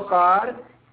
पुकार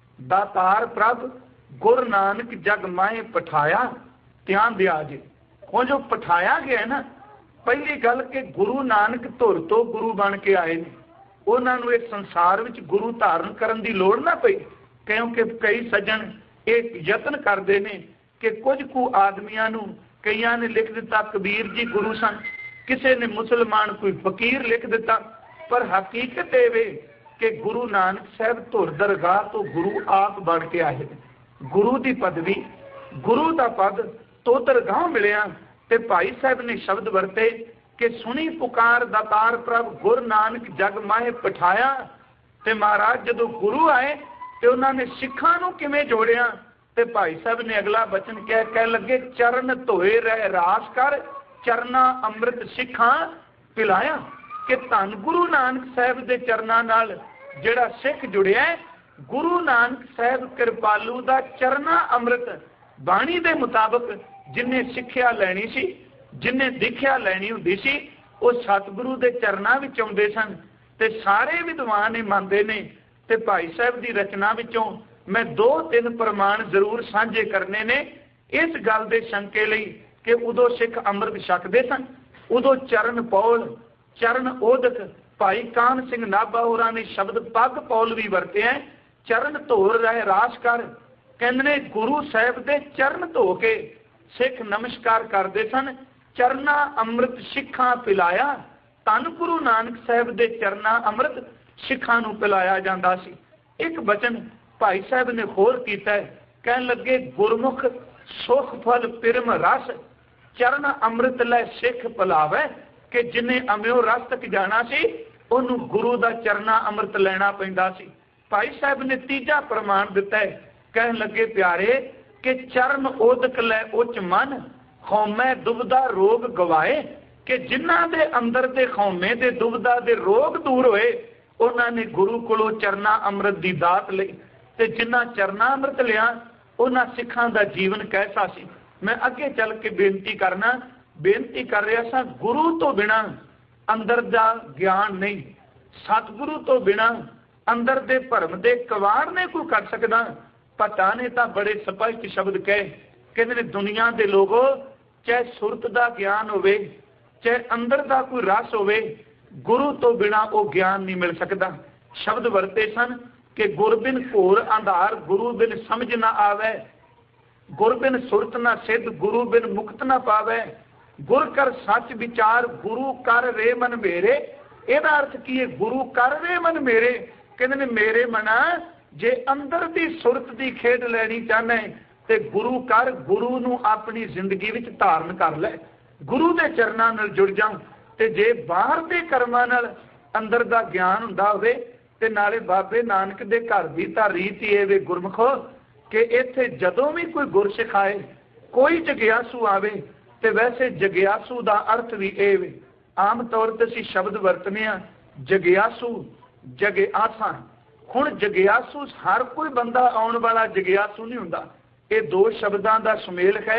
दातार प्रभ गुरु नानक जग माहे पठाया। ध्यान दिया जी, वो जो पठाया गया ना, पहली गल कि गुरु नानक धुर तो गुरु बन के आए ने, उन्होंने इस संसार विच गुरु धारण करन दी लोड़ ना पई, क्योंकि कई सज्जन एक यत्न करते हैं कि कुछ कु आदमियां नूं कईयां ने लिख दिता कबीर जी गुरु सन, किसी ने मुसलमान कोई फकीर लिख दिता, पर हकीकत ये कि गुरु नानक साहब धुर दरगाह तो गुरु आप बन के आए। गुरु की पदवी, गुरु का पद तो दरगाह मिलिया। ते भाई साहब ने शब्द वरते कि सुनी पुकार दातार प्रभ गुरु नानक जग माहे पठाया। ते महाराज जदों गुरु आए तो उन्होंने सिखां नूं किवें जोड़िया, ते भाई साहब ने अगला बचन कह लगे चरण धोए रह रास कर चरना अमृत सिखां पिलाया। कि धन गुरु नानक साहब के चरणों नाल जिहड़ा सिख जुड़िया है, गुरु नानक साहब कृपालू का चरना अमृत बाणी के मुताबिक जिन्हें सिक्ख्या लैनी सी, जिन्हें दीख्या लैनी हुंदी सी, वो सतगुरु के चरणों विच आउंदे सन। ते सारे विद्वान मनते ने। ते भाई साहब की रचना विचों मैं 2-3 प्रमाण जरूर साझे करने ने इस गल के शंके लई कि उदों सिख अमृत छकदे सन, उदों चरण पौल चरण ओदक भाई कान सिंह नाभा होरां ने शब्द पग पौल भी वरते हैं। चरण धोर रहे रास कर, कहंदे ने गुरु साहब के चरण धो के सिख नमस्कार करते सन। चरना अमृत सिखां पिलाया, धन गुरु नानक साहब के चरना अमृत सिखां नूं पिलाया जांदा सी। एक वचन भाई साहब ने होर कीता है, कहन लगे गुरमुख सुख फल पिरम रस चरण अमृत लै सिख पिलावे। कि जिन्हें अम्यो रस तक जाना सी उन्होंने गुरु का चरना अमृत लेना पैंदा सी। भाई साहब ने तीजा प्रमाण दिता है, कहन लगे प्यारे कि चरण ओदक लै उच मन खौमे दुबदा रोग गवाए। कि जिन्हां दे अंदर दे खौमे दे दुबदा दे रोग दूर होए, उन्होंने गुरु कोलों चरना अमृत की दात लई। ते जिन्हां चरना अमृत लिया उन्हां सिखां दा जीवन कैसा सी। मैं अगे चल के बेनती कर रहा सा, गुरु तो बिना अंदर दा ज्ञान नहीं, सतगुरु तो बिना अंदर दे भरम दे कवाड़ ने कोई कर सकदा। पता ने तो बड़े स्पष्ट शब्द कहते ने दुनिया के लोगों, चाहे सुरत का ज्ञान होवे चाहे अंदर का कोई रस होवे, गुरु तो बिना वो ज्ञान नहीं मिल सकता। शब्द वरते सन कि गुर बिन घोर अंधार गुरु बिन समझ ना आवे, गुर बिन सुरत ना सिद्ध गुरु बिन मुक्त ना पावे, गुर कर सच विचार गुरु कर रे मन मेरे। ਇਹਦਾ अर्थ की है गुरु कर रे मन मेरे। कहते ने मेरे मना जे अंदर की सुरत की खेड लैनी चाहना है तो गुरु कर, गुरु नूं अपनी जिंदगी विच धारण कर लै, गुरु के चरणों नाल जुड़ जाऊं। ते जे बाहर के कर्मां नाल अंदर का ज्ञान हुंदा होवे ते नाले बाबे नानक दे घर दी तां रीत ही है वे गुरमुखो कि इत्थे जदों भी कोई गुरसिख आए, कोई जगियासू आवे, ते वैसे जगियासू का अर्थ भी ये वे। आम तौर पर असीं शब्द वरतने आ जगियासू जगे आसा। हुण जगियासू हर कोई बंदा आउण वाला जगियासू नहीं हुंदा। ये 2 शब्दों का सुमेल है।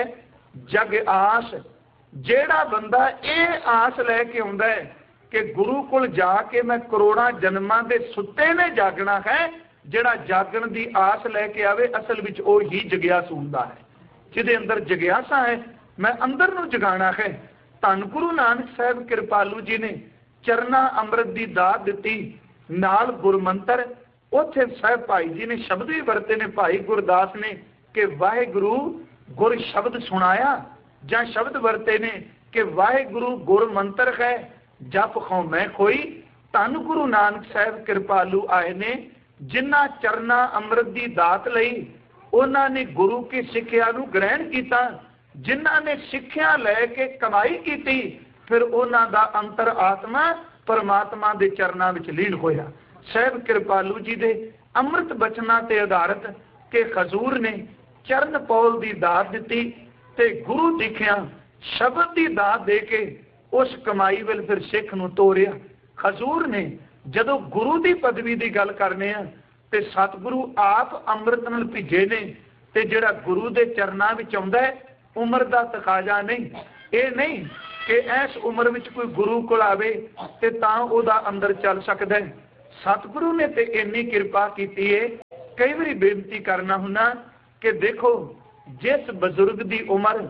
जग आस, जेड़ा बंदा ये आस लैके आउंदा है कि गुरु कोल जाके मैं करोड़ां जन्मां दे सुत्ते ने जागना है, जेड़ा जागण की आस लैके आवे असल विच वो ही जगियासू हुंदा है। जिहदे अंदर जगियासा है, मैं अंदर नूं जगाना है। धन गुरु नानक साहब कृपालू जी ने चरना अमृत की दात दिती, नाल गुरमंत्र। उत्थे साहब भाई जी ने शब्द भी वरते ने, भाई गुरदास ने कि वाहिगुरु गुर शब्द सुनाया, जां शब्द वरते ने कि वाहिगुरु गुर मंत्र है जप खौमै कोई। धन गुरु नानक साहब कृपालू आए ने जिन्हां चरना अमृत की दात लई, उन्होंने गुरु की सिक्ख्या नूं ग्रहण किया। जिन्हां ने सिक्ख्या लैके कमाई की, फिर उन्हां दा अंतर आत्मा परमात्मा के चरणों में लीन होया। साहब कृपालू जी के अमृत बचना ते आधारित के खजूर ने चरण पौल की दात दी ते गुरु दिखिया शब्द की दात दे के उस कमाई वाल फिर सिख नूं तोरिया। खजूर ने जदों गुरु की पदवी की गल करने ते सतगुरु आप अमृत नाल भिजे ने, ते जिहड़ा गुरु के चरणों में आउंदा है उम्र का तकाजा नहीं। ये नहीं कि इस उम्र में कोई गुरु को आवे ते तां उहदा अंदर चल सकदा है। सतगुरु ने ते इन्नी कृपा की है कई बारी बेनती करना हुना कि देखो जिस बजुर्ग की उम्र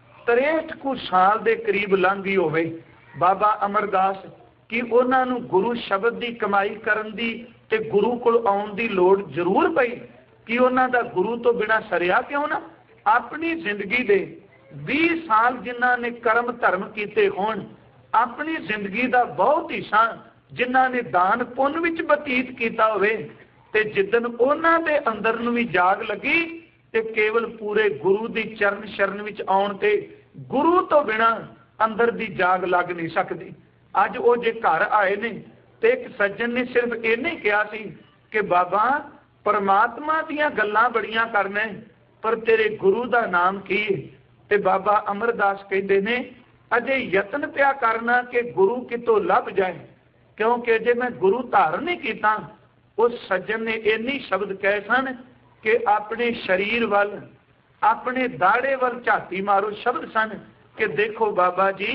63 कुछ साल के करीब लंघ गई होवे, बाबा अमरदास कि उन्होंने गुरु शब्द की कमाई करन दी ते गुरु कोल आउण दी लोड़ जरूर पई कि उन्हों का गुरु तो बिना सरिया क्यों ना। अपनी जिंदगी दे 20 साल जिन्हों ने कर्म धर्म किए होण, अपनी जिंदगी का बहुत हिस्सा जिन्हों ने दान पुण्य विच बतीत किया होवे, ते जिदन उन्हां दे अंदर नूं भी जाग लगी ते केवल पूरे गुरु दी चरण शरण विच आउण ते गुरु तो बिना अंदर दी जाग लग नहीं सकती। अज वो जे घर आए ने ते एक सज्जन ने सिर्फ इन्हें ही कहा सी कि बाबा परमात्मा दीयां गल्लां बड़ियां करना पर तेरे गुरु दा नाम की है। ते बाबा अमरदास कहते ने अजे यतन पिया करना कि गुरु कितों लभ जाए, क्योंकि अजे मैं गुरु धारण नहीं किया। उस सज्जन ने इन्नी शब्द कहे सन कि अपने शरीर वाल अपने दाड़े वाल झाती मारो शब्द सन कि देखो बाबा जी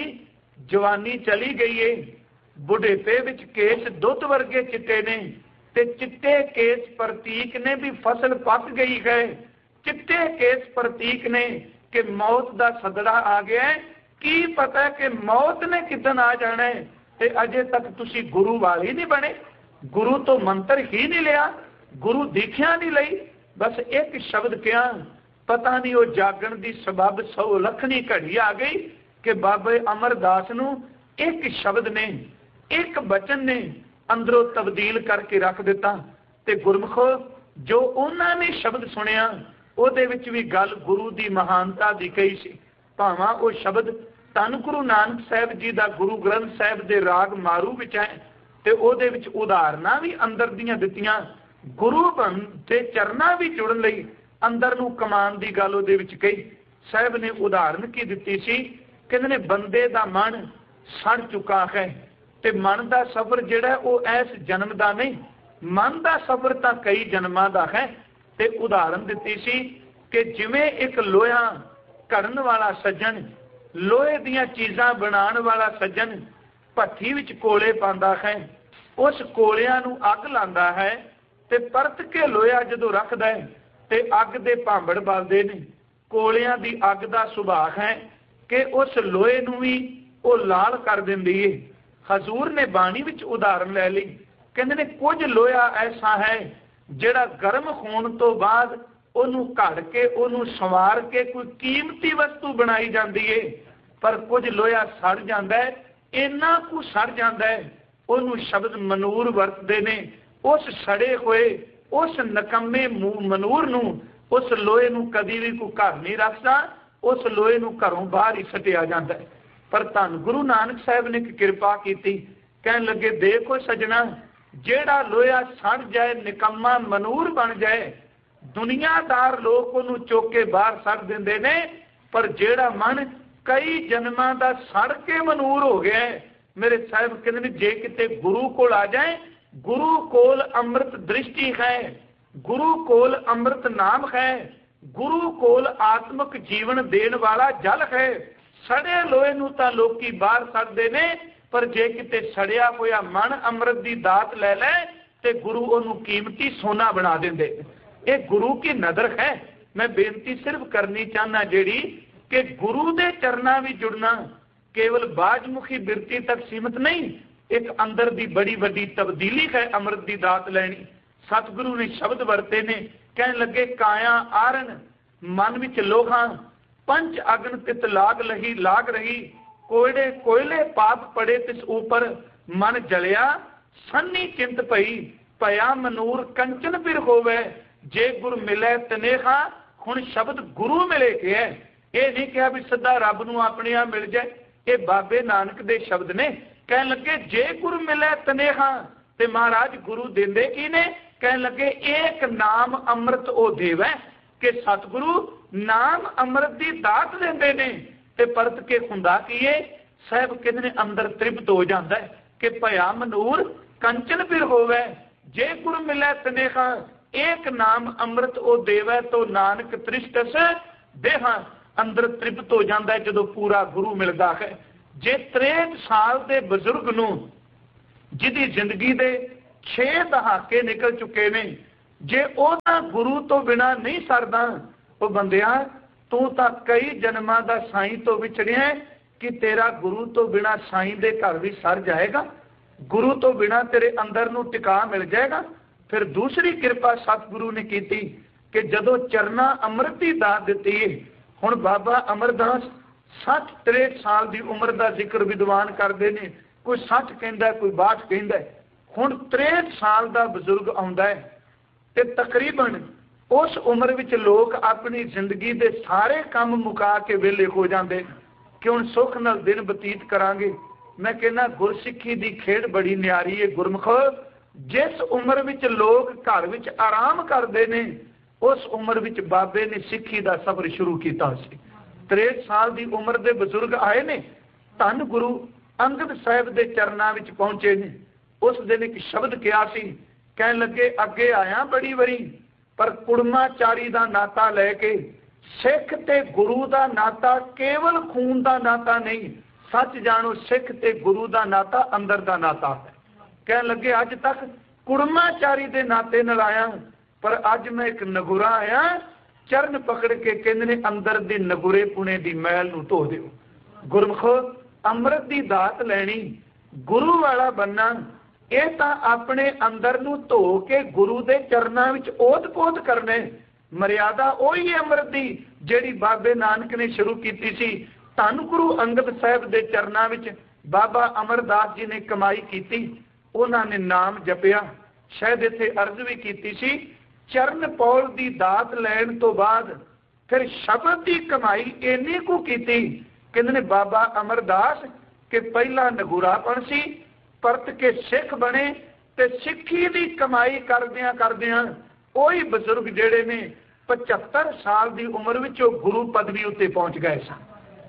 जवानी चली गई है, बुढ़ेपे विच केस दुध वर्गे चिट्टे ने ते चिट्टे केस प्रतीक ने भी फसल पक गई है। चिट्टे केस प्रतीक ने कि मौत का सदड़ा आ गया है, की पता है कि मौत ने किदन आ जाना है ते अजे तक तुसी गुरु वाल ही नहीं बने, गुरु तो मंत्र ही नहीं लिया, गुरु दीख्या नहीं लई। बस एक शब्द क्या पता नहीं वो जागण की सबब 100 लखनी घड़ी आ गई कि बाबे अमरदास नूं एक शब्द ने एक बचन ने अंदरों तब्दील करके रख दिता। ते गुरमुखो जो उन्होंने शब्द सुनिया ਉਹਦੇ ਵਿੱਚ भी गल गुरु की महानता की कही सी। भावां वो शब्द धन गुरु नानक साहब जी का गुरु ग्रंथ साहब के राग मारू विच है ते ਉਹਦੇ ਵਿੱਚ उदाहरणा भी अंदर दियां दित्तियां, गुरु के चरना भी जुड़न लई अंदर नूं कमान की गल ਉਹਦੇ ਵਿੱਚ कही। साहब ने उदाहरण की दित्ती सी, कहंदे ने बंदे दा मन सड़ चुका है ते मन का सफर जिहड़ा वो इस जन्म का नहीं, मन का सफर तो कई जन्मां दा है। ते उदाहरण दित्ती सी कि जिवें एक लोहा करन वाला सज्जन, लोहे दियां चीज़ां बनाण वाला सज्जन भट्ठी विच कोले पांदा है, उस कोलियां नूं अग लांदा है ते परत के लोहा जदों रखदा है ते अग दे भांबड़ बलदे ने। कोलियां दी अग दा सुभाअ है कि उस लोहे नूं भी वो लाल कर दिंदी है। हजूर ने बाणी विच उदाहरण लै लई, कहंदे ने कुछ लोहा ऐसा है जिहड़ा गर्म होण तो बाद ਉਹਨੂੰ ਘੜ ਕੇ ਉਹਨੂੰ ਸੰਵਾਰ ਕੇ ਕੋਈ ਕੀਮਤੀ ਵਸਤੂ ਬਣਾਈ ਜਾਂਦੀ ਏ, ਪਰ ਕੁਝ ਲੋਹਾ ਸੜ ਜਾਂਦਾ ਹੈ, ਇੰਨਾ ਕੁ ਸੜ ਜਾਂਦਾ ਹੈ ਉਹਨੂੰ ਸ਼ਬਦ ਮਨੂਰ ਵਰਤਦੇ ਨੇ। ਉਸ ਸੜੇ ਹੋਏ ਉਸ ਨਕੰਮੇ ਮਨੂਰ ਨੂੰ, ਉਸ ਲੋਹੇ ਨੂੰ ਕਦੀ ਵੀ ਕੋਈ ਘਰ ਨਹੀਂ ਰੱਖਦਾ, ਉਸ ਲੋਹੇ ਨੂੰ ਘਰੋਂ ਬਾਹਰ ਹੀ ਸੱਟਿਆ ਜਾਂਦਾ ਹੈ। ਪਰ ਧੰਨ ਗੁਰੂ ਨਾਨਕ ਸਾਹਿਬ ਨੇ ਇੱਕ ਕਿਰਪਾ ਕੀਤੀ, ਕਹਿਣ ਲੱਗੇ ਦੇਖੋ ਸਜਣਾ ਜਿਹੜਾ ਲੋਹਾ ਸੜ ਜਾਏ ਨਿਕੰਮਾ ਮਨੂਰ ਬਣ ਜਾਏ, ਦੁਨੀਆਦਾਰ ਲੋਕ ਉਹਨੂੰ ਚੁੱਕ ਕੇ ਬਾਹਰ ਸੱਟ ਦਿੰਦੇ ਨੇ, ਪਰ ਜਿਹੜਾ ਮਨ ਕਈ ਜਨਮਾਂ ਦਾ ਸੜ ਕੇ ਮਨੂਰ ਹੋ ਗਿਆ, ਮੇਰੇ ਸਾਹਿਬ ਕਹਿੰਦੇ ਨੇ ਜੇ ਕਿਤੇ ਗੁਰੂ ਕੋਲ ਆ ਜਾਏ, ਗੁਰੂ ਕੋਲ ਅੰਮ੍ਰਿਤ ਦ੍ਰਿਸ਼ਟੀ ਹੈ, ਗੁਰੂ ਕੋਲ ਅੰਮ੍ਰਿਤ ਨਾਮ ਹੈ, ਗੁਰੂ ਕੋਲ ਆਤਮਿਕ ਜੀਵਨ ਦੇਣ ਵਾਲਾ ਜਲ ਹੈ। ਸੜੇ ਲੋਹੇ ਨੂੰ ਤਾਂ ਲੋਕੀ ਬਾਹਰ ਸੱਟਦੇ ਨੇ, पर जे किते सड़िया होया मन अमृत की दात लै लै ते गुरु ओनू कीमती सोना बना देंदे। ये गुरु की नदर है। मैं बेनती सिर्फ करनी चाहना जेड़ी कि गुरु दे चरना भी जुड़ना केवल बाजमुखी बिरती तक सीमित नहीं, एक अंदर दी बड़ी वड्डी तब्दीली है अमृत की दात लैनी। सतगुरु ने शब्द वरते ने, कहन लगे काया आरन मन विच लोहा, पंच अग्न तित लाग रही, कोयले कोयले पाप पड़े तिस ऊपर, मन जलिया सन्नी चिंत पई, पया मनूर कंचन फिर होवे, जे गुर मिले तनेहा। हुण शब्द गुरु मिले के है, ये नहीं कहा भी सीधा रब नूं अपने आप मिल जाए, ये बाबे नानक दे शब्द ने। कहन लगे जे गुर मिले तनेहा, ते महाराज गुरु देंदे की ने, कहन लगे एक नाम अमृत ओ देवै, कि सतगुरु नाम अमृत की दात देंदे ने। ते परत के हुंदा की है, साहब कहते ने अंदर तृप्त हो जाता है कि भया मनूर कंचन फिर होवे, जे गुरु मिले तनेहा, एक नाम अमृत ओ देवै, तो नानक तृष्टस देहा। अंदर तृप्त हो जाता है जदों पूरा गुरु मिलता है। जे 63 साल के बजुर्ग नूं जिहदी जिंदगी दे 6 दहाके निकल चुके ने, जे ओदा गुरु तो बिना नहीं सरदा, वो बंदिया तू तो कई जन्मां दा साईं तो विछड़िया कि तेरा गुरु तो बिना साईं दे घर भी सर जाएगा, गुरु तो बिना तेरे अंदर नूं टिका मिल जाएगा। फिर दूसरी कृपा सतगुरु ने की कि जदों चरना अमृत की दात दी है, हुण बाबा अमरदास 60-63 साल की उम्र का जिक्र विद्वान करते हैं, कोई 60 कहता, कोई 62 कहता है। हुण 63 साल का बजुर्ग आउंदा है ते तकरीबन उस उम्र विच लोग अपनी जिंदगी के सारे काम मुका के वेले हो जाते कि हुण सुख नाल दिन बतीत करांगे। मैं कहना गुरसिੱਖੀ की खेड बड़ी न्यारी है। गुरमुख जिस उम्र विच लोग घर विच आराम करते हैं, उस उम्र विच बाबे ने सिੱਖੀ का सफर शुरू किया। 63 साल की उम्र के बजुर्ग आए ने, धन गुरु अंगद साहिब के चरणों में पहुंचे ने। उस दिन एक शब्द कहा सी, कह लगे अगे आया बड़ी वरी, पर कुड़माचारी का नाता लैके सिख ते गुरु का नाता केवल खून का नाता नहीं, सच जानो सिख ते गुरु का नाता अंदर का नाता है। कह लगे अज तक कुड़माचारी के नाते नाल आया, पर अज मैं एक नगुरा आया, चरण पकड़ के कहंदे ने अंदर दी नगुरे पुणे दी मैल नूं धो दिओ। गुरमुख अमृत की दात लैनी, गुरु वाला बनना, यह तां अपने अंदर नूं धो के गुरु के चरणों में ओत-पोत करने। मर्यादा उही है अमृत की जिहड़ी बाबे नानक ने शुरू की सी। धन गुरु अंगद साहिब के चरणों में बाबा अमरदास जी ने कमाई की, उन्होंने नाम जपिया। शायद इत्थे अर्ज भी की सी, चरण पौल की दात लैण तो बाद फिर शब्द की कमाई इन्नी को की, कहते ने बाबा अमरदास के पहला नगुरापन सी, परत के सिख बने ते सिੱਖੀ की कमाई करदियां करदियां ਉਹੀ बजुर्ग ਜਿਹੜੇ ने 75 साल की उम्र ਵਿੱਚ गुरु पदवी उत्ते पहुंच गए सन।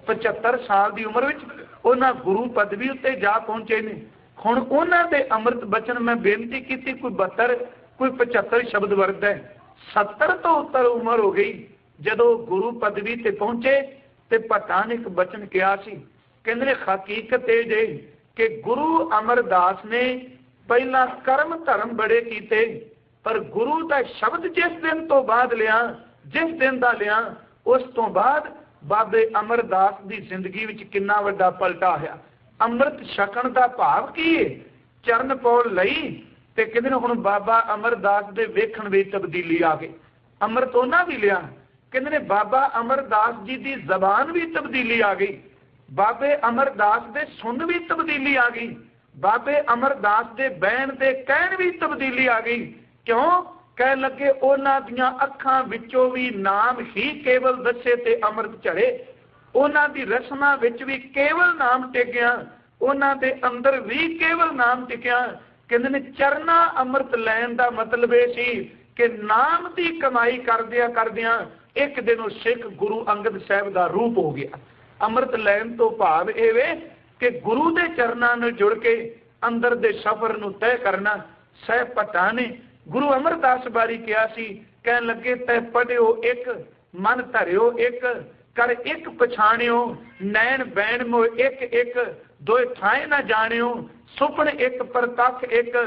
75 साल की उम्र ਵਿੱਚ ਉਹਨਾਂ गुरु पदवी उत्ते जा पहुंचे ने। हुण ਉਹਨਾਂ ਦੇ अमृत बचन मैं बेनती की, कोई 72 कोई 75 शब्द वर्द है। 70 तो उत्तर उम्र हो गई जदों गुरु पदवी ते पहुंचे ते भट्टां ने एक बचन कहा सी, कहंदे हकीकत ये जे कि गुरु अमरदास ने पहला कर्म धर्म बड़े कीते, पर गुरु का शब्द जिस दिन तो बाद लिया, जिस दिन का लिया, उस तो बाद बाबे अमरदास की जिंदगी में कितना वड्डा पलटा आया। अमृत छकण का भाव की है, चरण पौल लई ते कहंदे ने हुण बाबा अमरदास दे वेखण विच तब्दीली आ गई। अमृत उन्हां भी लिया, कहंदे ने बाबा अमरदास जी की जबान भी तब्दीली आ गई, बाबे अमरदास दे सुन भी तब्दीली आ गई, बाबे अमरदास दे बैन दे कहण भी तब्दीली आ गई। क्यों? कह लगे उन्हां दियां अखां विचों भी नाम ही केवल दसे ते अमृत झड़े, उन्हां दी रसमां विच भी केवल नाम टिकिया, उन्हां दे अंदर भी केवल नाम टिकिया। कहंदे ने चरना अमृत लैण दा मतलब ये सी कि नाम की कमाई करदियां करदियां एक दिन सिख गुरु अंगद साहिब का रूप हो गया। अमृत लैण तो भाव ये वे कि गुरु के चरणों में जुड़ के अंदर दे सफर नूं तय करना। साहिब भट्टां ने गुरु अमरदास बारी कहा सी, कह लगे तै पढ़ियो एक, मन धरियो एक, कर एक पछाणियो, नैन बैन मो एक एक, दोए ठाए न जानियो, सुपन एक परतख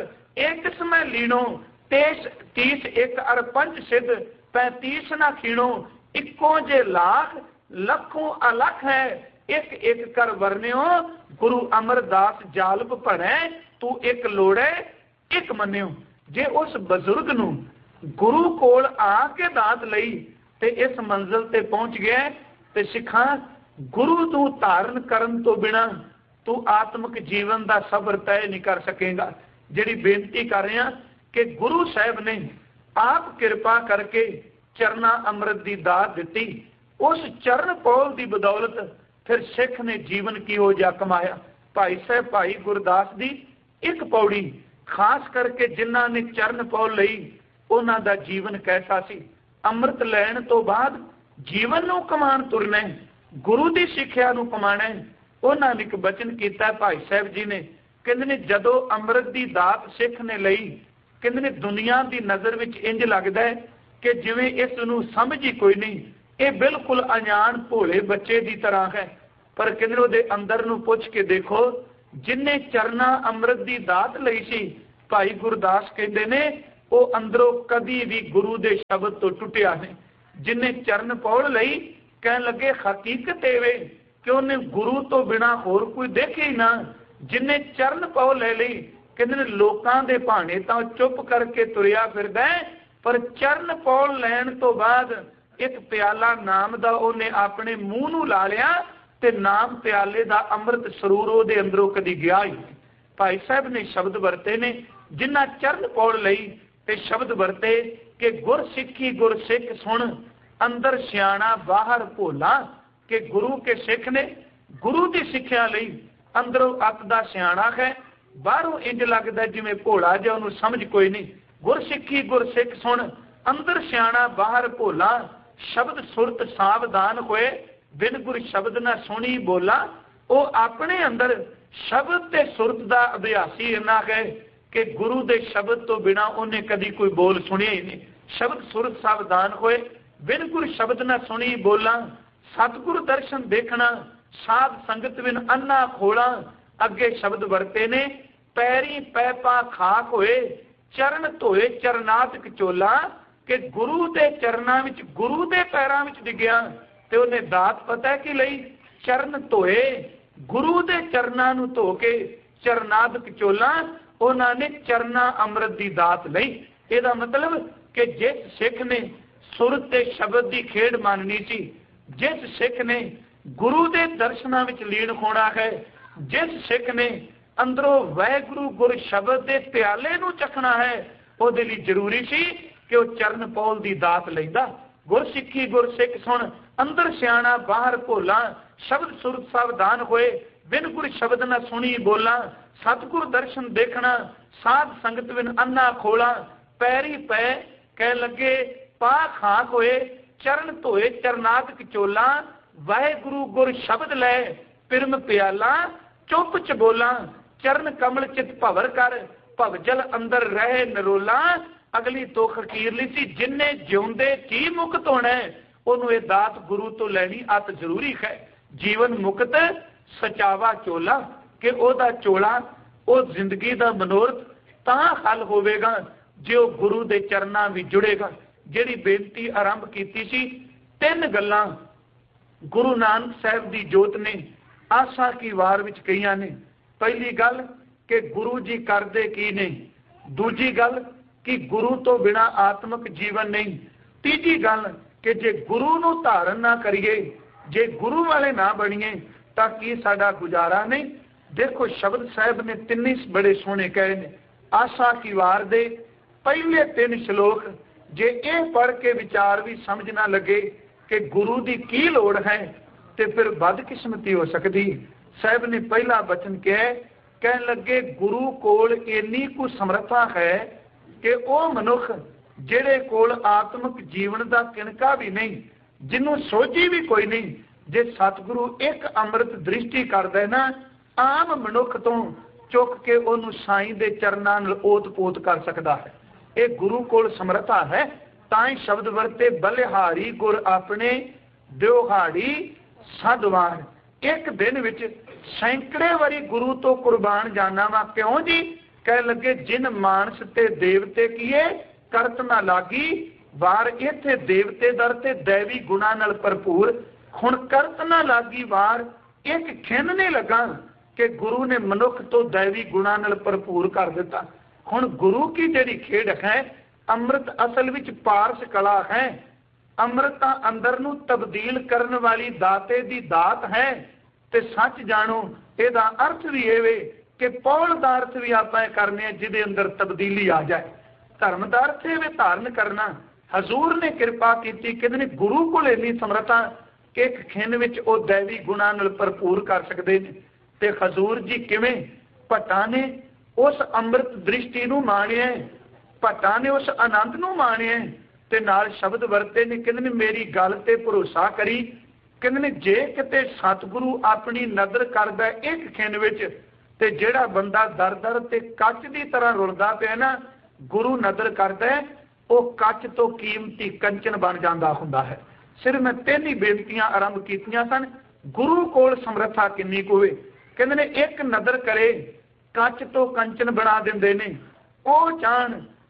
एक समय लीनो, तेस 30 एक अर पंच सिद्ध 35 न खीणो, इक्को जे लाख लखों अलख है, एक एक कर वर्ण्यो, गुरु अमरदास जालप पढ़े, तू एक लोड़े एक मन्यो। जे उस बजुर्ग नूं गुरु कोल आके दात लई ते इस मंजिल ते पहुंच गया ते सिखा गुरु तू धारण करन तो बिना तू आत्मिक जीवन का सफर तय नहीं कर सकेगा। जिहड़ी बेनती कर रहे हैं कि गुरु साहब ने आप कृपा करके चरना अमृत की दात दी, उस चरण पौल की बदौलत फिर सिख ने जीवन किहो जिहा कमाया। भाई साहब भाई गुरदास की एक पौड़ी खास करके जिन्हां ने चरण पौल लई उन्हां दा जीवन कैसा सी। अमृत लैण तो बाद जीवन नूं कमाण तुरना, गुरु की सिक्ख्या नूं कमाना। उन्हां ने एक बचन किया भाई साहब जी ने, कहंदे ने जदों अमृत की दात सिख ने लई, कहंदे ने दुनिया की नज़र विच इंज लगदा है कि जिवें इस नूं समझ ही कोई नहीं, ये बिल्कुल अनजान भोले बच्चे की तरह है। पर कहंदे उहदे अंदर नूं पुछ के देखो, जिन्हें चरना अमृत की दात लई सी, भाई गुरदास कहते ने वो अंदरों कदी भी गुरु के शब्द तो टुटिया नहीं। जिन्हें चरण पौड़ लई कह लगे हकीकत एवे कि उन्हें गुरु तो बिना होर कोई देखे ही ना। जिन्हें चरण पौड़ ले ली कहते लोगों के भाने तो चुप करके तुरिया फिरदा है, पर चरण पौड़ लैन तो बाद एक प्याला नाम का उन्हें अपने मूँह नूं ला लिया ते नाम प्याले का अमृत सरूर उहदे अंदरों कदी गया ही। भाई साहब ने शब्द वरते ने जिन्ना चरण पौड़ लई ते शब्द वरते कि गुर सिक्खी गुर सिख सुन अंदर सियाणा बाहर भोला। कि गुरु के सिख ने गुरु की सिक्ख्या लई अंदरों अत दा सियाणा है, बाहरों इंज लगदा जिवें भोला जिहा उहनूं समझ कोई नहीं। गुर सिक्खी गुर सिख सुन अंदर सियाणा बाहर भोला। शब्द सुरत सावधान होए बिन गुर शब्द ना सुनी बोला। वो अपने अंदर शब्द ते सुरत का अभ्यासी इन्ना है कि गुरु के शब्द तो बिना उन्हें कदी कोई बोल सुनिया ही नहीं। शब्द सुरत सावधान होए बिन गुर शब्द ना सुनी बोला। सतगुरु दर्शन देखना साध संगत बिन अन्ना खोला। अगे शब्द वरते ने पैरी पैपा खाक होए चरण धोए चरनात कचोला। कि गुरु के चरणा विच गुरु के पैरों में डिग्या ते उन्हें दात पता है कि लई चरण धोए गुरु के चरणा नूं धो के चरनात कचोला। उन्होंने चरना अमृत की दात लई। ਇਹਦਾ मतलब कि जिस सिख ने सुरत के शब्द की खेड माननी सी, जिस सिख ने गुरु के दर्शना विच लीन होना है, जिस सिख ने अंदरों वाहिगुरु गुर शब्द के प्याले नूं चखना है, उहदे लई जरूरी सी कि वह चरण पौल की दात लैंदा। गुर सिक्खी गुर सिख सुन अंदर सियाणा बाहर भोला। शब्द सुरत सावधान होए बिन गुर शब्द न सुनी बोला। सतगुर दर्शन देखना साध संगत बिन अन्ना खोला। पैरी पै कह लगे पा खाक होए चरण धोए चरनात कचोला। वाहिगुरु गुर शब्द लै पिरम प्याला चुप च बोला। चरण कमल चित भवर कर भवजल अंदर रहे नरोला। अगली तो खकीरली सी जिन्हें जिउंदे जी मुक्त होना है उन्होंने ये दात गुरु तो लैनी अत जरूरी है। जीवन मुक्त सचावा चोला कि ओदा चोला वो जिंदगी का मनोरथ तां हल होवेगा जो गुरु के चरणा भी जुड़ेगा। जिहड़ी बेनती आरंभ कीती सी तीन गल्लां गुरु नानक साहब की जोत ने आशा की वार विच कहियां ने। पहली गल कि गुरु जी करदे की ने, दूजी गल कि गुरु तो बिना आत्मक जीवन नहीं, तीजी गल कि जे गुरु नूं धारण ना करिए, जे गुरु वाले ना बणीए तां की साडा गुजारा नहीं। देखो शब्द साहब ने तीन ही बड़े सोहने कहे ने। आशा की वार दे पहले तीन श्लोक जे ये पढ़ के विचार भी समझ ना लगे कि गुरु की की लोड़ है तो फिर बदकिस्मती हो सकती। साहब ने पहला वचन कह लगे गुरु कोल इन्नी को समर्था है कि वह मनुख जेड़े कोल आत्मक जीवन का किणका भी नहीं, जिन्हों सोची भी कोई नहीं, जे सतगुरु एक अमृत दृष्टि करदा है ना आम मनुख तो चुक के उन्होंने साई दे चरनां नाल ओत पोत कर सकता है। ये गुरु कोल समर्था है। ताई शब्द वरते बलिहारी गुर अपने दिहाड़ी सदवार। एक दिन विच सैकड़े वारी गुरु तो कुर्बान जाना वा क्यों जी? कह लगे जिन मानस ते देवते किए करत ना लागी वार। इत्थे देवते दर ते दैवी गुणा नाल भरपूर हुण करत ना लागी वार। एक खिन नहीं लगा कि गुरु ने मनुख तो दैवी गुणा नाल भरपूर कर दिता। हुण गुरु की जिहड़ी खेड है अमृत असल विच पारस कला है। अमृत अंदर नूं तब्दील करन वाली दाते दी दात है। ते सच जानो इहदा अर्थ भी इहे कि पौल दा अर्थ भी आपां करने जिहदे अंदर तब्दीली आ जाए। धर्म दा अर्थ इहे धारण करना। हजूर ने कृपा कीती कि गुरु कोल इन्नी समर्था कि एक खिन विच ओ दैवी गुणा नाल भरपूर कर सकदे ने। ते हजूर जी किवें भट्टां ने उस अमृत दृष्टि नूं माणिया, भट्टां ने उस आनंद नूं माणिया ते नाल शब्द वरते ने कहंदे ने मेरी गल ते भरोसा करी। कहंदे ने जे किते सतगुरु अपनी नज़र करदा एक खिन विच ते जिहड़ा बंदा दर दर ते कच दी तरह रुलदा पिया ना गुरु नज़र करदा है ਉਹ ਕੱਚ ਤੋਂ ਕੀਮਤੀ ਕੰਚਨ बन जाता ਹੁੰਦਾ है। सिर्फ मैं तीन ही बेनतियां आरंभ कीतियां सन। गुरु कोल समर्था किन्नी कुछ होवे। कहंदे ने एक नज़र करे कच तो कंचन बना दिंदे ने। ਉਹ ਚਾਹਣ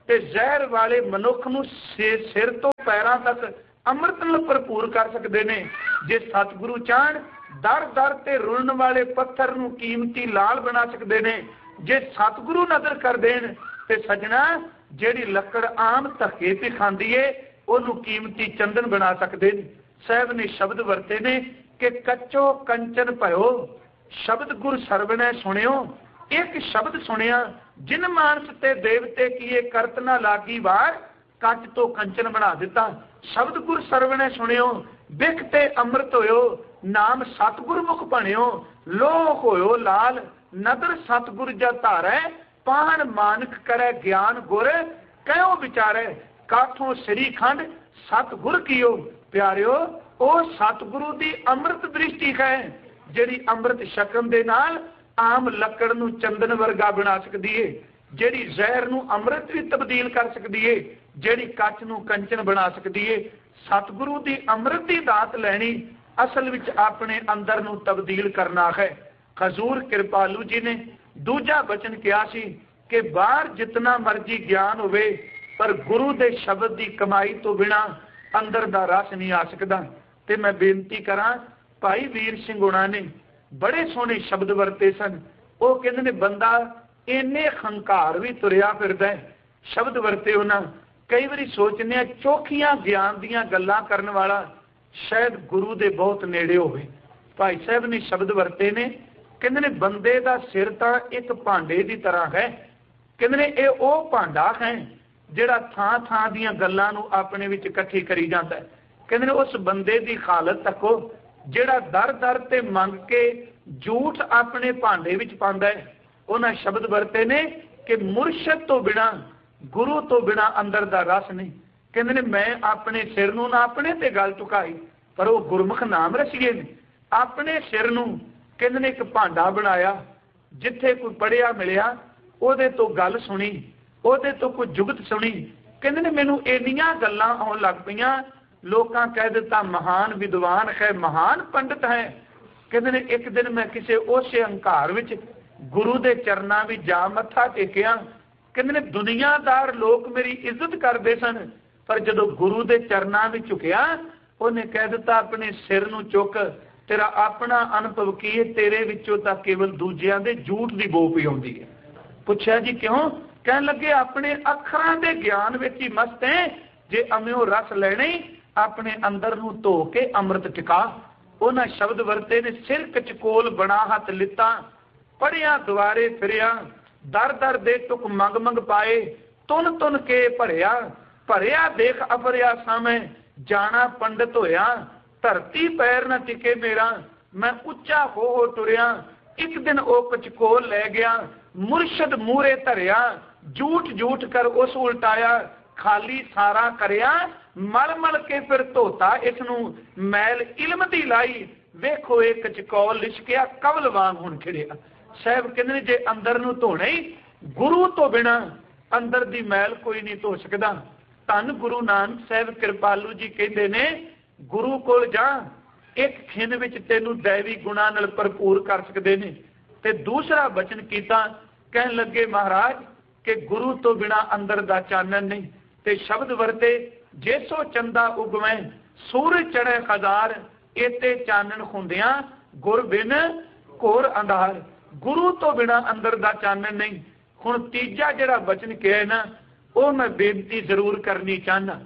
ਤੇ ਜ਼ਹਿਰ ਵਾਲੇ ਮਨੁੱਖ ਨੂੰ ਸਿਰ ਤੋਂ ਪੈਰਾਂ ਤੱਕ ਅੰਮ੍ਰਿਤ ਨਾਲ ਭਰਪੂਰ ਕਰ ਸਕਦੇ ਨੇ। ਜੇ ਸਤਿਗੁਰੂ ਚਾਹਣ ਦਰ ਦਰ ਤੇ ਰੁਲਣ ਵਾਲੇ ਪੱਥਰ ਨੂੰ ਕੀਮਤੀ ਲਾਲ ਬਣਾ ਸਕਦੇ ਨੇ। ਜੇ ਸਤਿਗੁਰੂ ਨਜ਼ਰ ਕਰ ਦੇਣ ਤੇ ਸਜਣਾ ਜਿਹੜੀ ਲੱਕੜ ਆਮ ਧੱਕੇ ਤੇ ਖਾਂਦੀ ਏ ਉਹਨੂੰ ਕੀਮਤੀ ਚੰਦਨ ਬਣਾ ਸਕਦੇ ਨੇ। ਸਾਹਿਬ ਨੇ ਸ਼ਬਦ ਵਰਤੇ ਨੇ ਕਿ ਕੱਚੋ ਕੰਚਨ ਭਇਓ ਸ਼ਬਦ ਗੁਰ ਸਰਵਣੈ ਸੁਣਿਓ। ਇੱਕ ਸ਼ਬਦ ਸੁਣਿਆ ਜਿਨ ਮਾਨਸ ਤੇ ਦੇਵਤੇ ਕੀਏ ਕਰਤ ਨਾ ਲਾਗੀ ਵਾਰ ਕੱਚ ਤੋਂ ਕੰਚਨ ਬਣਾ ਦਿੱਤਾ। ਸ਼ਬਦ ਗੁਰ ਸਰਵਣੈ ਸੁਣਿਓ ਬਿਖ ਤੇ ਅੰਮ੍ਰਿਤ ਹੋਇਓ ਨਾਮ ਸਤਿਗੁਰ ਮੁਖ ਭਣਿਓ ਲੋਕ ਹੋਇਓ ਲਾਲ ਨਦਰ ਸਤਿਗੁਰ ਜਾ ਧਾਰੈ ਪਾਹਣ ਮਾਨਕ ਕਰੈ ਗਿਆਨ ਗੁਰ ਕਹਿਓ ਵਿਚਾਰੈ ਕਾਠੋਂ ਸ੍ਰੀ ਖੰਡ ਸਤਿਗੁਰ ਕੀਓ। ਪਿਆਰਿਓ ਉਹ ਸਤਿਗੁਰੂ ਦੀ ਅੰਮ੍ਰਿਤ ਦ੍ਰਿਸ਼ਟੀ ਹੈ ਜਿਹੜੀ ਅੰਮ੍ਰਿਤ ਛਕਣ ਦੇ ਨਾਲ ਆਮ ਲੱਕੜ ਨੂੰ ਚੰਦਨ ਵਰਗਾ ਬਣਾ ਸਕਦੀ ਏ, ਜਿਹੜੀ ਜ਼ਹਿਰ ਨੂੰ ਅੰਮ੍ਰਿਤ ਵੀ ਤਬਦੀਲ ਕਰ ਸਕਦੀ ਏ, ਜਿਹੜੀ ਕੱਚ ਨੂੰ ਕੰਚਨ ਬਣਾ ਸਕਦੀ ਏ। ਸਤਿਗੁਰੂ ਦੀ ਅੰਮ੍ਰਿਤ ਦੀ ਦਾਤ ਲੈਣੀ ਅਸਲ ਵਿੱਚ ਆਪਣੇ ਅੰਦਰ ਨੂੰ ਤਬਦੀਲ ਕਰਨਾ ਹੈ। ਹਜ਼ੂਰ ਕਿਰਪਾਲੂ ਜੀ ਨੇ ਦੂਜਾ ਬਚਨ ਕਿਹਾ ਸੀ ਕਿ ਬਾਹਰ ਜਿਤਨਾ ਮਰਜੀ ਗਿਆਨ ਹੋਵੇ ਪਰ ਗੁਰੂ ਦੇ ਸ਼ਬਦ ਦੀ ਕਮਾਈ ਤੋਂ ਬਿਨਾ ਅੰਦਰ ਦਾ ਰਸ ਨਹੀਂ ਆ ਸਕਦਾ। ਤੇ ਮੈਂ ਬੇਨਤੀ ਕਰਾਂ ਭਾਈ ਵੀਰ ਸਿੰਘ ਹੁਣਾਂ ਨੇ ਬੜੇ ਸੋਹਣੇ ਸ਼ਬਦ ਵਰਤੇ ਸਨ। ਉਹ ਕਹਿੰਦੇ ਨੇ ਬੰਦਾ ਇੰਨੇ ਹੰਕਾਰ ਵੀ ਤੁਰਿਆ ਫਿਰਦਾ ਹੈ। ਸ਼ਬਦ ਵਰਤੇ ਉਹਨਾਂ ਕਈ ਵਾਰੀ ਸੋਚਦੇ ਆ ਚੋਖੀਆਂ ਗਿਆਨ ਦੀਆਂ ਗੱਲਾਂ ਕਰਨ ਵਾਲਾ ਸ਼ਾਇਦ ਗੁਰੂ ਦੇ ਬਹੁਤ ਨੇੜੇ ਹੋਵੇ। ਭਾਈ ਸਾਹਿਬ ਨੇ ਸ਼ਬਦ ਵਰਤੇ ਨੇ ਕਹਿੰਦੇ ਨੇ ਬੰਦੇ ਦਾ ਸਿਰ ਤਾਂ ਇੱਕ ਭਾਂਡੇ ਦੀ ਤਰ੍ਹਾਂ ਹੈ। ਕਹਿੰਦੇ ਨੇ ਇਹ ਉਹ ਭਾਂਡਾ ਹੈ ਜਿਹੜਾ ਥਾਂ ਥਾਂ ਦੀਆਂ ਗੱਲਾਂ ਨੂੰ ਆਪਣੇ ਵਿੱਚ ਇਕੱਠੀ ਕਰੀ ਜਾਂਦਾ ਹੈ। ਕਹਿੰਦੇ ਨੇ ਉਸ ਬੰਦੇ ਦੀ ਹਾਲਤ ਤੱਕੋ ਜਿਹੜਾ ਦਰ ਦਰ ਤੇ ਮੰਗ ਕੇ ਝੂਠ ਆਪਣੇ ਭਾਂਡੇ ਵਿੱਚ ਪਾਉਂਦਾ ਹੈ। ਉਹਨਾਂ ਸ਼ਬਦ ਵਰਤੇ ਨੇ ਕਿ ਮੁਰਸ਼ਦ ਤੋਂ ਬਿਨਾ ਗੁਰੂ ਤੋਂ ਬਿਨਾ ਅੰਦਰ ਦਾ ਰਸ ਨਹੀਂ। ਕਹਿੰਦੇ ਨੇ ਮੈਂ ਆਪਣੇ ਸਿਰ ਨੂੰ ਨਾ ਆਪਣੇ ਤੇ ਗੱਲ ਝੁਕਾਈ ਪਰ ਉਹ ਗੁਰਮੁਖ ਨਾਮ ਰਸੀਏ ਨੇ ਆਪਣੇ ਸਿਰ ਨੂੰ ਕਹਿੰਦੇ ਨੇ ਇੱਕ ਭਾਂਡਾ ਬਣਾਇਆ ਜਿੱਥੇ ਕੋਈ ਪੜਿਆ ਮਿਲਿਆ ਉਹਦੇ ਤੋਂ ਗੱਲ ਸੁਣੀ ਉਹਦੇ ਤੋਂ ਕੋਈ ਜੁਗਤ ਸੁਣੀ। ਕਹਿੰਦੇ ਨੇ ਮੈਨੂੰ ਇੰਨੀਆਂ ਗੱਲਾਂ ਆਉਣ ਲੱਗ ਪਈਆਂ ਲੋਕਾਂ ਕਹਿ ਦਿੱਤਾ ਮਹਾਨ ਵਿਦਵਾਨ ਹੈ ਮਹਾਨ ਪੰਡਤ ਹੈ। ਕਹਿੰਦੇ ਨੇ ਇੱਕ ਦਿਨ ਮੈਂ ਕਿਸੇ ਉਸੇ ਹੰਕਾਰ ਵਿੱਚ ਗੁਰੂ ਦੇ ਚਰਨਾਂ ਵਿੱਚ ਜਾ ਮੱਥਾ ਟੇਕਿਆ। ਕਹਿੰਦੇ ਨੇ ਦੁਨੀਆਦਾਰ ਲੋਕ ਮੇਰੀ ਇੱਜ਼ਤ ਕਰਦੇ ਸਨ ਪਰ ਜਦੋਂ ਗੁਰੂ ਦੇ ਚਰਨਾਂ ਵਿੱਚ ਝੁਕਿਆ ਉਹਨੇ ਕਹਿ ਦਿੱਤਾ ਆਪਣੇ ਸਿਰ ਨੂੰ ਚੁੱਕ ਤੇਰਾ ਆਪਣਾ ਅਨੁਭਵ ਕੀ ਹੈ ਤੇਰੇ ਵਿੱਚੋਂ ਤਾਂ ਕੇਵਲ ਦੂਜਿਆਂ ਦੇ ਝੂਠ ਦੀ ਬੋ ਪਈ ਆਉਂਦੀ ਹੈ। ਪੁੱਛਿਆ ਜੀ ਕਿਉਂ? ਕਹਿਣ ਲੱਗੇ ਆਪਣੇ ਅੱਖਰਾਂ ਦੇ ਗਿਆਨ ਵਿੱਚ ਹੀ ਮਸਤ ਹੈ। ਜੇ ਅਮਿਓ ਰਸ ਲੈਣੇ ਆਪਣੇ ਅੰਦਰ ਨੂੰ ਧੋ ਕੇ ਅੰਮ੍ਰਿਤ ਟਿਕਾ। ਉਹਨਾਂ ਸ਼ਬਦ ਵਰਤੇ ਨੇ ਸਿਰ ਕਚਕੋਲ ਬਣਾ ਹੱਥ ਲਿੱਤਾ ਪੜਿਆ ਦੁਆਰੇ ਫਿਰਿਆ ਦਰ ਦਰ ਦੇ ਟੁਕ ਮੰਗ ਮੰਗ ਪਾਏ ਤੁਨ ਤੁਨ ਕੇ ਭਰਿਆ ਭਰਿਆ ਦੇਖ ਅਫਰਿਆ ਸਾਵੇਂ ਜਾਣਾ ਪੰਡਤ ਹੋਇਆ ਧਰਤੀ ਪੈਰ ਨਾ ਟਿਕੇ ਮੇਰਾ ਮੈਂ ਉੱਚਾ ਹੋ ਟੁਰਿਆ। ਇੱਕ ਦਿਨ ਉਹ ਕਚਕੋਲ ਲੈ ਗਿਆ ਮੁਰਸ਼ਦ ਮੂਹਰੇ ਧਰਿਆ ਝੂਠ ਝੂਠ ਕਰ ਉਸ ਉਲਟਾਇਆ ਖਾਲੀ ਸਾਰਾ ਕਰਿਆ ਮਲ ਮਲ ਕੇ ਫਿਰ ਧੋਤਾ ਇਸ ਨੂੰ ਮੈਲ ਇਲਮ ਦੀ ਲਾਈ ਵੇਖੋ ਇਹ ਕਚਕੋਲ ਲਿਸ਼ਕਿਆ ਕਵਲ ਵਾਂਗ ਹੁਣ ਖਿੜਿਆ। ਸਾਹਿਬ ਕਹਿੰਦੇ ਨੇ ਜੇ ਅੰਦਰ ਨੂੰ ਧੋਣਾ ਹੀ ਗੁਰੂ ਤੋਂ ਬਿਨਾ ਅੰਦਰ ਦੀ ਮੈਲ ਕੋਈ ਨਹੀਂ ਧੋ ਸਕਦਾ। ਧੰਨ ਗੁਰੂ ਨਾਨਕ ਸਾਹਿਬ ਕਿਰਪਾਲੂ ਜੀ ਕਹਿੰਦੇ ਨੇ ਗੁਰੂ ਕੋਲ ਜਾ ਇੱਕ ਖਿੰਨ ਵਿੱਚ ਤੈਨੂੰ ਦੈਵੀ ਗੁਣਾਂ ਨਾਲ ਭਰਪੂਰ ਕਰ ਸਕਦੇ ਨੇ। ਤੇ ਦੂਸਰਾ ਬਚਨ ਕੀਤਾ ਕਹਿਣ ਲੱਗੇ ਮਹਾਰਾਜ ਕਿ ਗੁਰੂ ਤੋਂ ਬਿਨਾ ਅੰਦਰ ਦਾ ਚਾਨਣ ਨਹੀਂ। ਤੇ ਸ਼ਬਦ ਵਰਤੇ ਜੇਸੋ ਚੰਦਾ ਉਗਵੇਂ ਸੂਰਜ ਚੜ੍ਹੇ ਹਜ਼ਾਰ ਇਤੇ ਚਾਨਣ ਹੁੰਦਿਆਂ ਗੁਰ ਬਿਨ ਘੋਰ ਅੰਧਾਰ। ਗੁਰੂ ਤੋਂ ਬਿਨਾ ਅੰਦਰ ਦਾ ਚਾਨਣ ਨਹੀਂ। ਹੁਣ ਤੀਜਾ ਜਿਹੜਾ ਬਚਨ ਕਿਹਾ ਨਾ ਉਹ ਮੈਂ ਬੇਨਤੀ ਜ਼ਰੂਰ ਕਰਨੀ ਚਾਹਨਾ।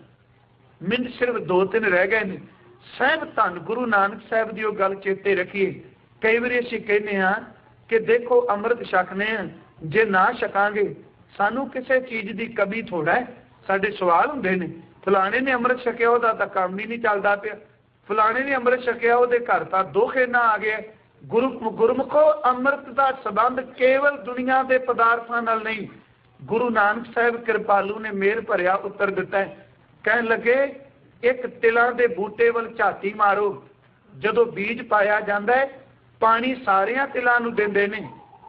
ਮੈਨੂੰ ਸਿਰਫ 2-3 ਰਹਿ ਗਏ ਨੇ। ਸਾਹਿਬ ਧੰਨ ਗੁਰੂ ਨਾਨਕ ਸਾਹਿਬ ਦੀ ਉਹ ਗੱਲ ਚੇਤੇ ਰੱਖੀਏ। ਕਈ ਵਾਰੀ ਅਸੀਂ ਕਹਿੰਦੇ ਹਾਂ ਕਿ ਦੇਖੋ ਅੰਮ੍ਰਿਤ ਛਕਨੇ ਆ ਜੇ ਨਾ ਛਕਾਂਗੇ ਸਾਨੂੰ ਕਿਸੇ ਚੀਜ਼ ਦੀ ਕਮੀ ਥੋੜਾ ਹੈ। ਸਾਡੇ ਸਵਾਲ ਹੁੰਦੇ ਨੇ ਫਲਾਣੇ ਨੇ ਅੰਮ੍ਰਿਤ ਛਕਿਆ ਉਹਦਾ ਤਾਂ ਕੰਮ ਹੀ ਨਹੀਂ ਚੱਲਦਾ ਪਿਆ ਫਲਾਣੇ ਨੇ ਅੰਮ੍ਰਿਤ ਛਕਿਆ ਉਹਦੇ ਘਰ ਤਾਂ ਦੋਖੇ ਨਾ ਆ ਗਿਆ। ਗੁਰਮੁਖੋ ਅੰਮ੍ਰਿਤ ਦਾ ਸੰਬੰਧ ਕੇਵਲ ਦੁਨੀਆ ਦੇ ਪਦਾਰਥਾਂ ਨਾਲ ਨਹੀਂ। ਗੁਰੂ ਨਾਨਕ ਸਾਹਿਬ ਕਿਰਪਾਲੂ ਨੇ ਮਿਹਰ ਭਰਿਆ ਉੱਤਰ ਦਿੱਤਾ ਹੈ। ਕਹਿਣ ਲੱਗੇ ਇੱਕ ਤਿਲਾਂ ਦੇ ਬੂਟੇ ਵੱਲ ਝਾਤੀ ਮਾਰੋ ਜਦੋਂ ਬੀਜ ਪਾਇਆ ਜਾਂਦਾ ਹੈ ਪਾਣੀ ਸਾਰਿਆਂ ਤਿਲਾਂ ਨੂੰ ਦਿੰਦੇ ਨੇ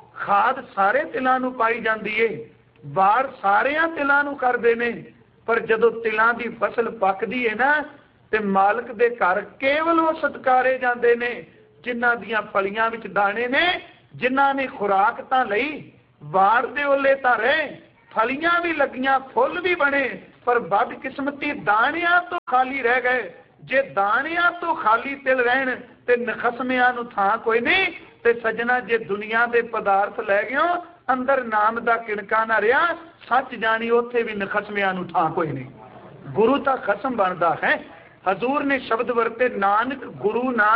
ਖਾਦ ਸਾਰੇ ਤਿਲਾਂ ਨੂੰ ਪਾਈ ਜਾਂਦੀ ਏ ਵਾਰ ਸਾਰਿਆਂ ਤਿਲਾਂ ਨੂੰ ਕਰਦੇ ਨੇ ਪਰ ਜਦੋਂ ਤਿਲਾਂ ਦੀ ਫਸਲ ਪੱਕਦੀ ਹੈ ਨਾ ਤੇ ਮਾਲਕ ਦੇ ਘਰ ਕੇਵਲ ਉਹ ਸਤਕਾਰੇ ਜਾਂਦੇ ਨੇ ਜਿਨ੍ਹਾਂ ਦੀਆਂ ਫਲੀਆਂ ਵਿੱਚ ਦਾਣੇ ਨੇ ਜਿਨ੍ਹਾਂ ਨੇ ਖੁਰਾਕ ਤਾਂ ਲਈ ਵਾਰ ਦੇ ਓਲੇ ਤਾਂ ਰਹੇ फलियां भी लगियां, फुल भी बने, पर बदकिस्मती दाणियां तो खाली रह गए। जे दाणियां तो खाली तिल रहन ते नखसमियां नूं थां कोई नहीं। ते सजना जे दुनिया दे पदार्थ लै गयो, अंदर नाम दा किणका ना रहा, सच जानी उत्थे भी नखसमियां नूं थां कोई नहीं। गुरु तां खसम बनदा है। हजूर ने शब्द वरते, नानक गुरु ना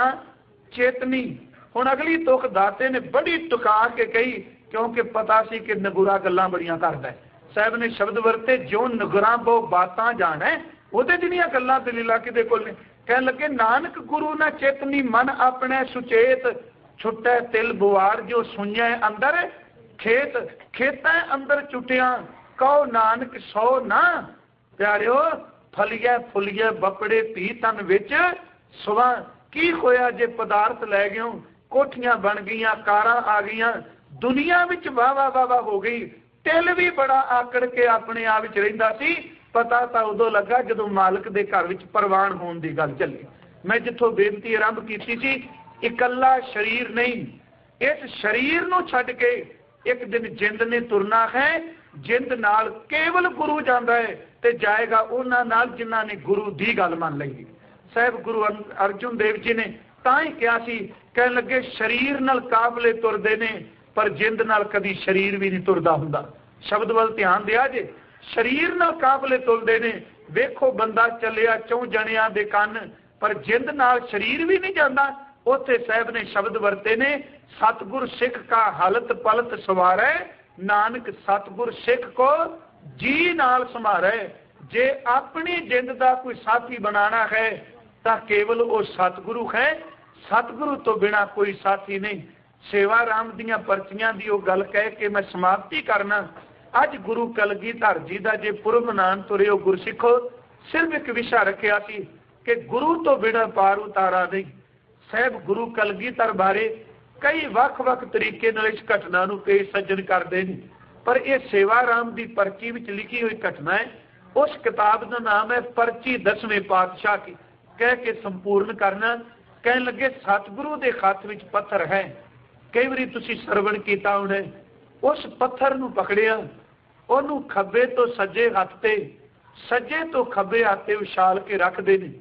चेतनी। हुण अगली तुक दाते ने बड़ी टुका के कही, क्योंकि पता सी कि नगुरा गल्लां बड़ियां करदा है। साहब ने शब्द वरते, जो नगुरा बहु बातां जाने, ਉਹਦੇ ਜਿਹੜੀਆਂ ਗੱਲਾਂ ਦਲੀਲਾਂ ਕਿਦੇ ਕੋਲ ਨੇ। ਕਹਿਣ ਲੱਗੇ, ਨਾਨਕ ਗੁਰੂ ਨਾ ਚੇਤਨੀ, ਮਨ ਆਪਣੇ ਸੁਚੇਤ, ਛੁੱਟੈ ਤਿਲ ਬੁਆਰ ਜੋ ਸੁਣਿਐ ਅੰਦਰ ਖੇਤ, ਖੇਤਾਂ ਅੰਦਰ ਚੁੱਟਿਆਂ ਕਹੋ ਨਾਨਕ ਸੋ ਨਾ। ਪਿਆਰਿਓ, ਫਲੀਏ ਫੁਲੀਏ ਬਪੜੇ ਧੀ ਤਨ ਵਿੱਚ ਸੁਵਾ। ਕੀ ਹੋਇਆ ਜੇ ਪਦਾਰਥ ਲੈ ਗਿਓ, ਕੋਠੀਆਂ ਬਣ ਗਈਆਂ, ਕਾਰਾਂ ਆ ਗਈਆਂ, ਦੁਨੀਆ ਵਿੱਚ ਵਾਵਾ ਵਾਵਾ ਹੋ ਗਈ। ਤਿਲ ਵੀ ਬੜਾ ਆਕੜ ਕੇ ਆਪਣੇ ਆਪ ਵਿੱਚ ਰਹਿੰਦਾ ਸੀ। पता तो उदों लगा जो मालिक के घर में प्रवान होने की गल चली। मैं जिथों बेनती आरंभ की सी, इकल्ला शरीर नहीं, इस शरीर नूं छड्ड के एक दिन जिंद ने तुरना है। जिंद नाल केवल गुरु जाता है ते जाएगा उन्हां नाल जिन्हां ने गुरु की गल मान लई। साहब गुरु अर्जुन देव जी ने तां ही कहा सी, कहन लगे शरीर नाल काफले तुरदे ने, पर जिंद नाल कदी शरीर भी नहीं तुरदा हुंदा। शब्द वल ध्यान दिया जे, शरीर नाल काफले तुलदे ने। वेखो बंदा चलिया चौं जणियां दे कन, पर जिंद नाल शरीर भी नहीं जाता। उत्थे साहब ने शब्द वरते ने, सतगुर सिख का हलत पलत सवारै, नानक सतगुर सिख को जी नाल संभारै। जे अपनी जिंद का कोई साथी बनाना है तो केवल वो सतगुरु है, सतगुरु तो बिना कोई साथी नहीं। सेवा राम दियां परचियां दी वो गल कह के मैं समाप्ति करना। अज गुरु कलगीधर जी का जे पुरब मनान तुरे हो गुरसिखो, सिर्फ एक विषा रखिया सी कि गुरु तो बिना पार उतारा नहीं। साहब गुरु कलगीधर बारे कई वख-वख तरीके नाल इस घटना नूं पेश सज्जन करते हैं, पर यह सेवा राम की परची विच लिखी हुई घटना है। उस किताब का नाम है परची 10वें पातशाह की। कह के संपूर्ण करना, कहन लगे सतगुरु के खत विच पत्थर है। कई बारी तुसीं सरवण कीता होना, उस पत्थर नूं पकड़िया, ਉਹਨੂੰ ਖੱਬੇ ਤੋਂ ਸੱਜੇ ਹੱਥ ਤੇ, ਸੱਜੇ ਤੋਂ ਖੱਬੇ ਹੱਥ ਤੇ ਉਛਾਲ ਕੇ ਰੱਖਦੇ ਨੇ।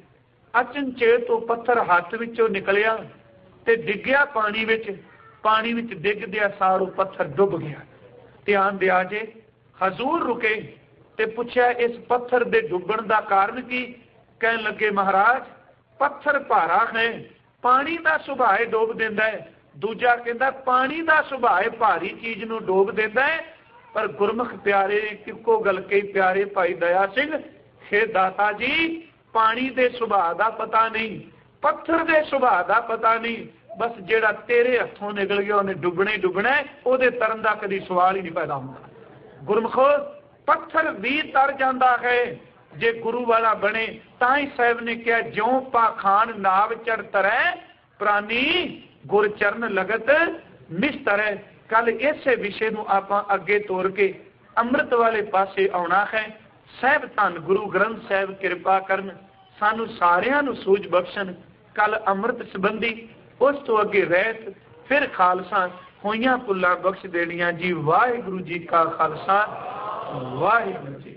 ਅਚਨਚੇਤ ਤੋਂ ਪੱਥਰ ਹੱਥ ਵਿੱਚੋਂ ਨਿਕਲਿਆ ਤੇ ਡਿੱਗਿਆ ਪਾਣੀ ਵਿੱਚ ਡਿੱਗਦਿਆਂ ਸਾਰ ਉਹ ਪੱਥਰ ਡੁੱਬ ਗਿਆ। ਧਿਆਨ ਦਿਆ ਜੇ, ਹਜ਼ੂਰ ਰੁਕੇ ਤੇ ਪੁੱਛਿਆ, ਇਸ ਪੱਥਰ ਦੇ ਡੁੱਬਣ ਦਾ ਕਾਰਨ ਕੀ? ਕਹਿਣ ਲੱਗੇ, ਮਹਾਰਾਜ ਪੱਥਰ ਭਾਰਾ ਹੈ, ਪਾਣੀ ਦਾ ਸੁਭਾਅ ਡੋਬ ਦਿੰਦਾ ਹੈ। ਦੂਜਾ ਕਹਿੰਦਾ, ਪਾਣੀ ਦਾ ਸੁਭਾਅ ਭਾਰੀ ਚੀਜ਼ ਨੂੰ ਡੋਬ ਦਿੰਦਾ ਹੈ, पर गुरमुख प्यारे किको गल कई प्यारे भाई दया सिंह, हे दाता जी, पानी दे सुभाअ दा पता नहीं, पत्थर दे सुभाअ दा पता नहीं, बस जेड़ा तेरे हथों निकल गया उन्हें डुबने डुबना है, उहदे तरन दा कदी सवाल ही नहीं पैदा होंदा। गुरमुखो, पत्थर भी तर जाता है जे गुरु वाला बने। तां ही साहब ने कहा, ज्यों पाखान नाव चढ़ तरै, प्राणी गुर चरण लगत निस्तरै। कल इस विषय नूं आपां अगे तोर के अमृत वाले पासे आउणा है। साहब धन गुरु ग्रंथ साहब कृपा करन, सानू सारियां नूं सूझ बख्शण। कल अमृत संबंधी, उस तो अगे रहत, फिर खालसा होइयां भुल्लां बख्श देणियां जी। वाहिगुरू जी का खालसा, वाहिगुरू जी।